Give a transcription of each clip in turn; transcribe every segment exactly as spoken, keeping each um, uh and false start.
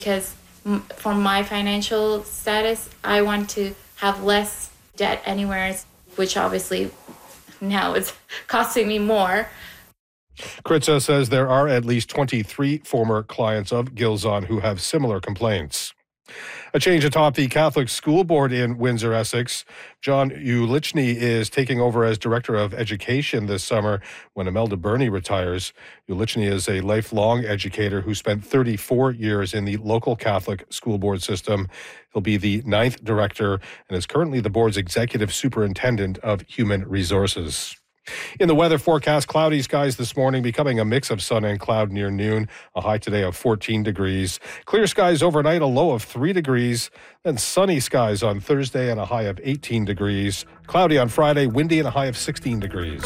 because m- for my financial status, I want to have less debt anywhere, which obviously now is costing me more. Kritza says there are at least twenty-three former clients of Gilzon who have similar complaints. A change atop the Catholic School Board in Windsor, Essex. John Ulichny is taking over as Director of Education this summer when Imelda Burney retires. Ulichny is a lifelong educator who spent thirty-four years in the local Catholic school board system. He'll be the ninth director and is currently the board's Executive Superintendent of Human Resources. In the weather forecast, cloudy skies this morning, becoming a mix of sun and cloud near noon. A high today of fourteen degrees. Clear skies overnight, a low of three degrees. Then sunny skies on Thursday and a high of eighteen degrees. Cloudy on Friday, windy and a high of sixteen degrees.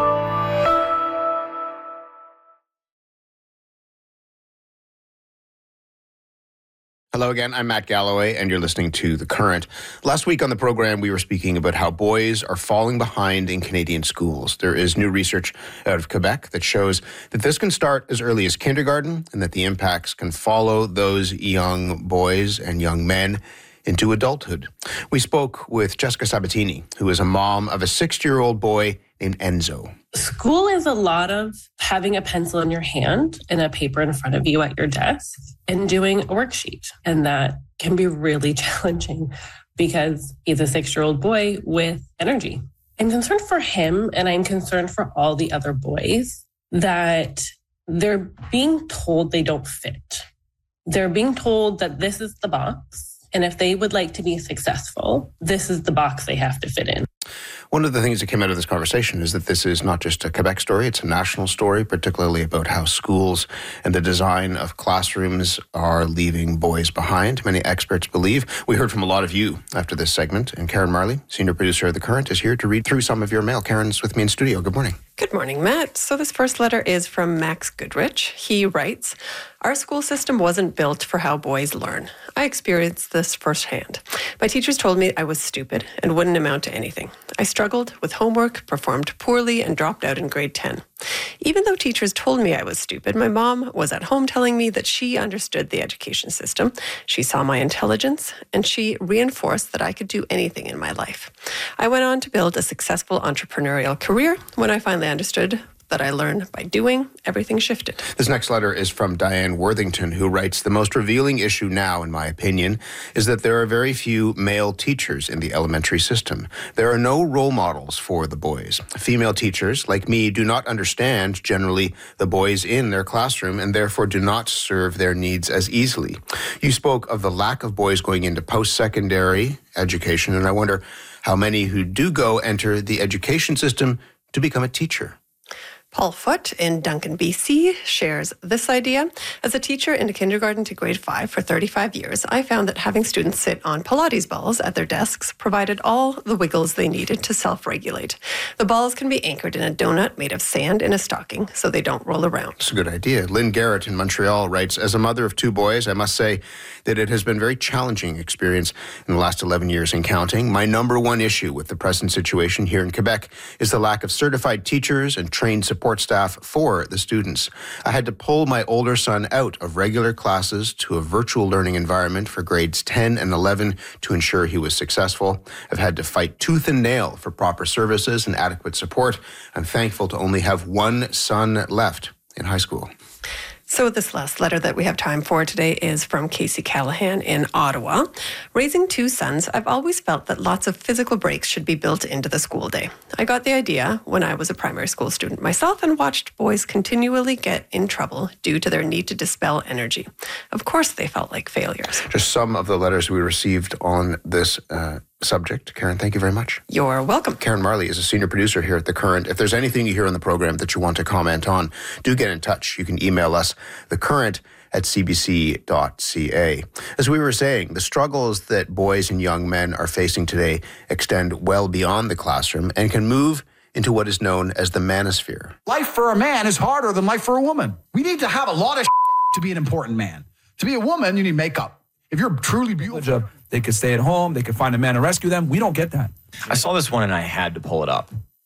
Hello again, I'm Matt Galloway, and you're listening to The Current. Last week on the program, we were speaking about how boys are falling behind in Canadian schools. There is new research out of Quebec that shows that this can start as early as kindergarten and that the impacts can follow those young boys and young men into adulthood. We spoke with Jessica Sabatini, who is a mom of a six-year-old boy named Enzo. School is a lot of having a pencil in your hand and a paper in front of you at your desk and doing a worksheet. And that can be really challenging because he's a six-year-old boy with energy. I'm concerned for him, and I'm concerned for all the other boys that they're being told they don't fit. They're being told that this is the box. And if they would like to be successful, this is the box they have to fit in. One of the things that came out of this conversation is that this is not just a Quebec story, it's a national story, particularly about how schools and the design of classrooms are leaving boys behind. Many experts believe. We heard from a lot of you after this segment, and Karen Marley, senior producer of The Current, is here to read through some of your mail. Karen's with me in studio. Good morning. Good morning, Matt. So this first letter is from Max Goodrich. He writes, "Our school system wasn't built for how boys learn. I experienced this firsthand. My teachers told me I was stupid and wouldn't amount to anything. I struggled with homework, performed poorly, and dropped out in grade ten. Even though teachers told me I was stupid, my mom was at home telling me that she understood the education system. She saw my intelligence, and she reinforced that I could do anything in my life. I went on to build a successful entrepreneurial career. When I finally understood that I learned by doing, everything shifted." This next letter is from Diane Worthington, who writes, "The most revealing issue now, in my opinion, is that there are very few male teachers in the elementary system. There are no role models for the boys. Female teachers, like me, do not understand, generally, the boys in their classroom and therefore do not serve their needs as easily. You spoke of the lack of boys going into post-secondary education, and I wonder how many who do go enter the education system to become a teacher." Paul Foote in Duncan, B C shares this idea. "As a teacher in kindergarten to grade five for thirty-five years, I found that having students sit on Pilates balls at their desks provided all the wiggles they needed to self-regulate. The balls can be anchored in a donut made of sand in a stocking so they don't roll around." It's a good idea. Lynn Garrett in Montreal writes, "As a mother of two boys, I must say that it has been a very challenging experience in the last eleven years and counting. My number one issue with the present situation here in Quebec is the lack of certified teachers and trained support support staff for the students. I had to pull my older son out of regular classes to a virtual learning environment for grades ten and eleven to ensure he was successful. I've had to fight tooth and nail for proper services and adequate support. I'm thankful to only have one son left in high school." So this last letter that we have time for today is from Casey Callahan in Ottawa. "Raising two sons, I've always felt that lots of physical breaks should be built into the school day. I got the idea when I was a primary school student myself and watched boys continually get in trouble due to their need to dispel energy. Of course they felt like failures." Just some of the letters we received on this uh, subject. Karen, thank you very much. You're welcome. Karen Marley is a senior producer here at The Current. If there's anything you hear on the program that you want to comment on, do get in touch. You can email us, thecurrent at c b c dot c a. As we were saying, the struggles that boys and young men are facing today extend well beyond the classroom and can move into what is known as the manosphere. Life for a man is harder than life for a woman. We need to have a lot of to be an important man. To be a woman, you need makeup. If you're truly beautiful, they could stay at home, they could find a man to rescue them. We don't get that. I saw this one and I had to pull it up.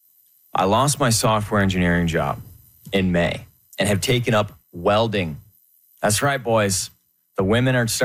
I lost my software engineering job in May and have taken up welding. That's right, boys. The women are